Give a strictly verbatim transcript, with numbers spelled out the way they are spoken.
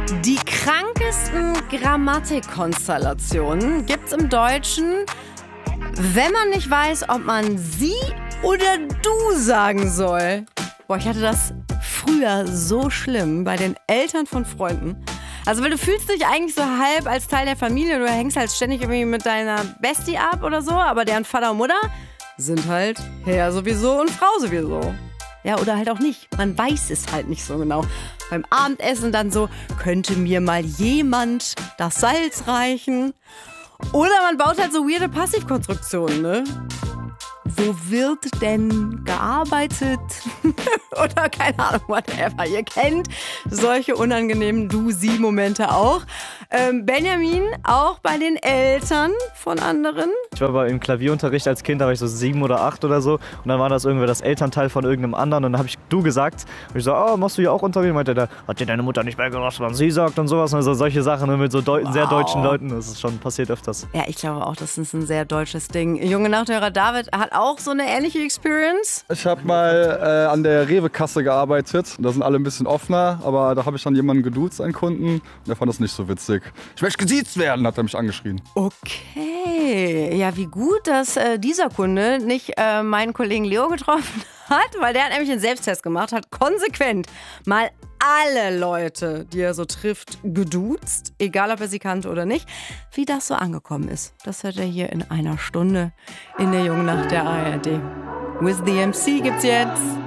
Die krankesten Grammatikkonstellationen gibt's im Deutschen, wenn man nicht weiß, ob man sie oder du sagen soll. Boah, ich hatte das früher so schlimm bei den Eltern von Freunden. Also, weil du fühlst dich eigentlich so halb als Teil der Familie. Du hängst halt ständig irgendwie mit deiner Bestie ab oder so. Aber deren Vater und Mutter sind halt Herr sowieso und Frau sowieso. Ja, oder halt auch nicht. Man weiß es halt nicht so genau. Beim Abendessen dann so, könnte mir mal jemand das Salz reichen? Oder man baut halt so weirde Passivkonstruktionen, ne? Wo wird denn gearbeitet? Oder keine Ahnung, whatever. Ihr kennt solche unangenehmen Du-Sie-Momente auch. Ähm, Benjamin, auch bei den Eltern von anderen? Ich war bei im Klavierunterricht als Kind, da war ich so sieben oder acht oder so. Und dann war das irgendwie das Elternteil von irgendeinem anderen. Und dann habe ich du gesagt. Und ich so, oh, machst du hier auch Unterricht? Und meinte der, hat dir deine Mutter nicht mehr gesagt, was sie sagt und sowas. Und so solche Sachen mit so deu- wow. sehr deutschen Leuten. Das ist schon passiert öfters. Ja, ich glaube auch, das ist ein sehr deutsches Ding. Junge Nachthörer David hat auch so eine ähnliche Experience. Ich habe mal äh, an der Rewe-Kasse gearbeitet. Da sind alle ein bisschen offener, aber da habe ich dann jemanden geduzt, einen Kunden. Und der fand das nicht so witzig. Ich möchte gesiezt werden, hat er mich angeschrien. Okay, ja, wie gut, dass äh, dieser Kunde nicht äh, meinen Kollegen Leo getroffen hat, weil der hat nämlich einen Selbsttest gemacht, hat konsequent mal alle Leute, die er so trifft, geduzt, egal ob er sie kannte oder nicht. Wie das so angekommen ist, das hört er hier in einer Stunde in der Jungen Nacht der A R D. With the M C gibt's jetzt